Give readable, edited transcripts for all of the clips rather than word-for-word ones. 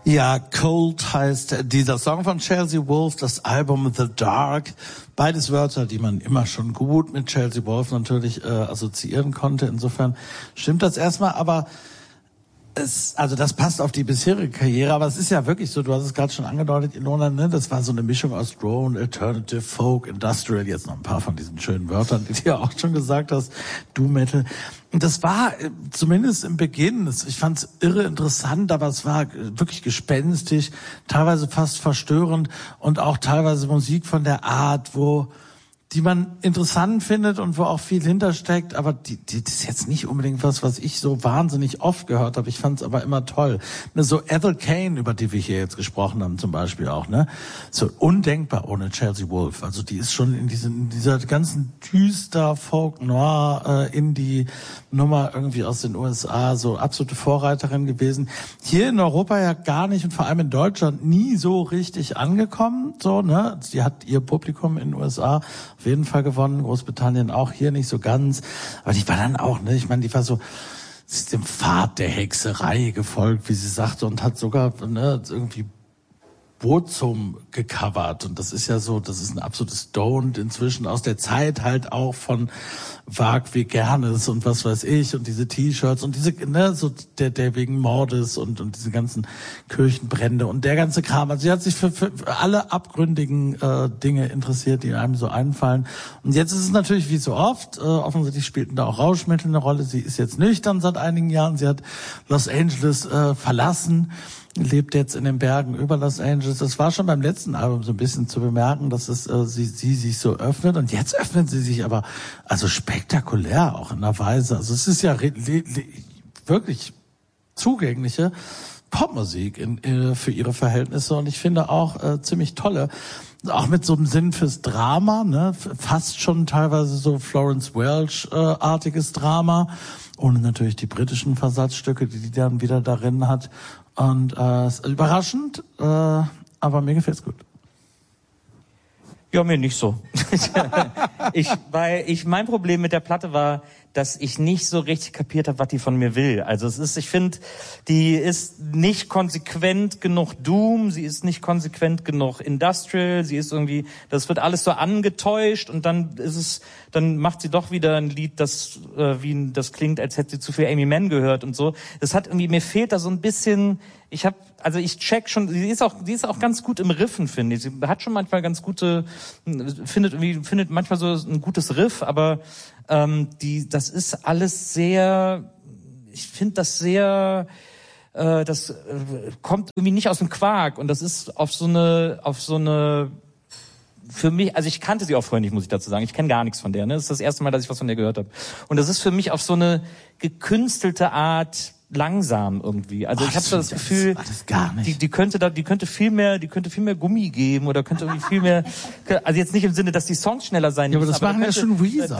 Ja, Cold heißt dieser Song von Chelsea Wolfe, das Album The Dark. Beides Wörter, die man immer schon gut mit Chelsea Wolfe natürlich assoziieren konnte. Insofern stimmt das erstmal, aber also das passt auf die bisherige Karriere, aber es ist ja wirklich so, du hast es gerade schon angedeutet, Ilona, ne? Das war so eine Mischung aus Drone, Alternative, Folk, Industrial, jetzt noch ein paar von diesen schönen Wörtern, die du ja auch schon gesagt hast, Doom Metal. Und das war zumindest im Beginn, ich fand es irre interessant, aber es war wirklich gespenstisch, teilweise fast verstörend und auch teilweise Musik von der Art, die man interessant findet und wo auch viel hintersteckt, aber die ist jetzt nicht unbedingt was ich so wahnsinnig oft gehört habe. Ich fand es aber immer toll. So Ethel Cain, über die wir hier jetzt gesprochen haben zum Beispiel auch, ne? So undenkbar ohne Chelsea Wolfe. Also die ist schon in dieser ganzen düster Folk Noir Indie Nummer irgendwie aus den USA so absolute Vorreiterin gewesen. Hier in Europa ja gar nicht und vor allem in Deutschland nie so richtig angekommen, so, ne? Sie hat ihr Publikum in den USA auf jeden Fall gewonnen, Großbritannien auch, hier nicht so ganz. Aber die war dann auch, ne, ich meine, die war so, sie ist dem Pfad der Hexerei gefolgt, wie sie sagte, und hat sogar, ne, irgendwie Burzum gecovert. Und das ist ja so, das ist ein absolutes Stoned inzwischen aus der Zeit halt auch von Wag wie Gernes und was weiß ich und diese T-Shirts und diese, ne, so der wegen Mordes und diese ganzen Kirchenbrände und der ganze Kram. Also sie hat sich für alle abgründigen Dinge interessiert, die einem so einfallen. Und jetzt ist es natürlich wie so oft, offensichtlich spielten da auch Rauschmittel eine Rolle. Sie ist jetzt nüchtern seit einigen Jahren. Sie hat Los Angeles verlassen, lebt jetzt in den Bergen über Los Angeles. Das war schon beim letzten Album so ein bisschen zu bemerken, dass es sie sich so öffnet. Und jetzt öffnet sie sich aber also spektakulär auch in einer Weise. Also es ist ja wirklich zugängliche Popmusik für ihre Verhältnisse. Und ich finde auch ziemlich tolle. Auch mit so einem Sinn fürs Drama, ne? Fast schon teilweise so Florence Welch-artiges Drama. Ohne natürlich die britischen Versatzstücke, die dann wieder darin hat. Und überraschend, aber mir gefällt's gut. Ja, mir nicht so. Mein Problem mit der Platte war, dass ich nicht so richtig kapiert habe, was die von mir will. Also ich finde, die ist nicht konsequent genug Doom, sie ist nicht konsequent genug Industrial, sie ist irgendwie, das wird alles so angetäuscht und dann macht sie doch wieder ein Lied, das klingt, als hätte sie zu viel Amy Mann gehört und so. Das hat irgendwie, mir fehlt da so ein bisschen, ich check schon, sie ist auch ganz gut im Riffen, finde ich. Sie hat schon manchmal ganz gute, findet manchmal so ein gutes Riff, aber das ist alles sehr, ich finde das sehr, das kommt irgendwie nicht aus dem Quark und das ist auf so eine für mich, also ich kannte sie auch vorher nicht, muss ich dazu sagen. Ich kenne gar nichts von der, ne? Das ist das erste Mal, dass ich was von der gehört habe. Und das ist für mich auf so eine gekünstelte Art langsam irgendwie. Also ich habe das Gefühl, die könnte viel mehr Gummi geben oder könnte irgendwie viel mehr, also jetzt nicht im Sinne, dass die Songs schneller sein müssen, aber das machen ja schon Weezer. Da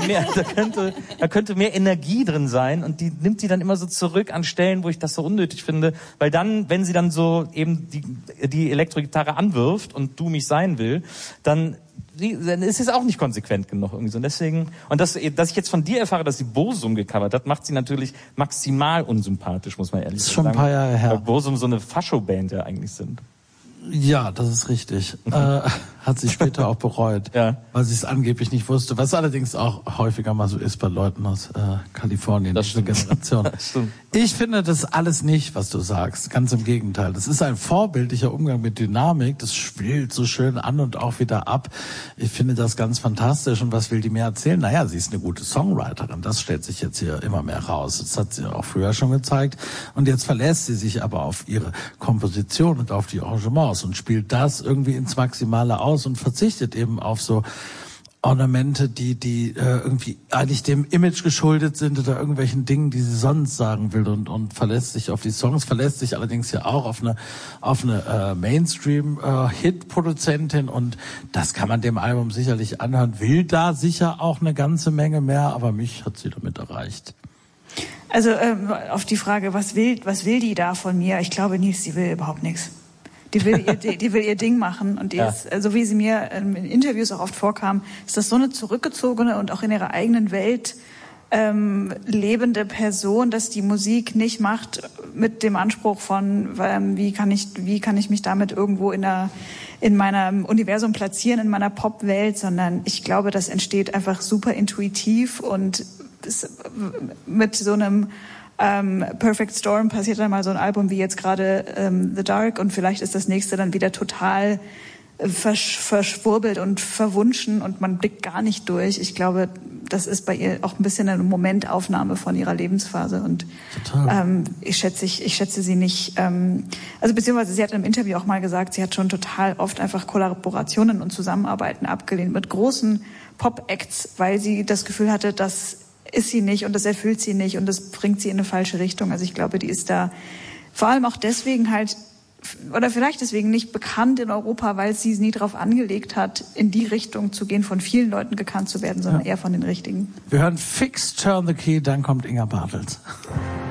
könnte mehr Energie drin sein und die nimmt sie dann immer so zurück an Stellen, wo ich das so unnötig finde, weil dann, wenn sie dann so eben die Elektrogitarre anwirft und Du mich sein will, dann ist es auch nicht konsequent genug irgendwie so. Und deswegen, und dass ich jetzt von dir erfahre, dass sie Burzum gecovert hat, macht sie natürlich maximal unsympathisch, muss man ehrlich sagen. Das ist schon ein paar Jahre her. Weil Burzum so eine Fascho-Band ja eigentlich sind. Ja, das ist richtig. Hat sie später auch bereut, ja, weil sie es angeblich nicht wusste, was allerdings auch häufiger mal so ist bei Leuten aus Kalifornien, das diese Generation. Ich finde das alles nicht, was du sagst, ganz im Gegenteil. Das ist ein vorbildlicher Umgang mit Dynamik, das schwillt so schön an und auch wieder ab. Ich finde das ganz fantastisch. Und was will die mir erzählen? Naja, sie ist eine gute Songwriterin, das stellt sich jetzt hier immer mehr raus. Das hat sie auch früher schon gezeigt. Und jetzt verlässt sie sich aber auf ihre Komposition und auf die Arrangements und spielt das irgendwie ins Maximale aus und verzichtet eben auf so Ornamente, die irgendwie eigentlich dem Image geschuldet sind oder irgendwelchen Dingen, die sie sonst sagen will und verlässt sich auf die Songs, verlässt sich allerdings ja auch auf eine Mainstream-Hit-Produzentin und das kann man dem Album sicherlich anhören, will da sicher auch eine ganze Menge mehr, aber mich hat sie damit erreicht. Also auf die Frage, was will die da von mir? Ich glaube nicht, sie will überhaupt nichts. Die will ihr Ding machen und die ist, so wie sie mir in Interviews auch oft vorkam, ist das so eine zurückgezogene und auch in ihrer eigenen Welt lebende Person, dass die Musik nicht macht mit dem Anspruch von, wie kann ich mich damit irgendwo in meinem Universum platzieren, in meiner Pop-Welt, sondern ich glaube, das entsteht einfach super intuitiv und mit so einem Perfect Storm passiert dann mal so ein Album wie jetzt gerade The Dark und vielleicht ist das nächste dann wieder total verschwurbelt und verwunschen und man blickt gar nicht durch. Ich glaube, das ist bei ihr auch ein bisschen eine Momentaufnahme von ihrer Lebensphase und ich schätze sie nicht, also beziehungsweise sie hat im Interview auch mal gesagt, sie hat schon total oft einfach Kollaborationen und Zusammenarbeiten abgelehnt mit großen Pop-Acts, weil sie das Gefühl hatte, das ist sie nicht und das erfüllt sie nicht und das bringt sie in eine falsche Richtung. Also ich glaube, die ist da vor allem auch deswegen halt oder vielleicht deswegen nicht bekannt in Europa, weil sie es nie darauf angelegt hat, in die Richtung zu gehen, von vielen Leuten gekannt zu werden, sondern eher von den richtigen. Wir hören Fix, Turn the Key, dann kommt Inga Bartels.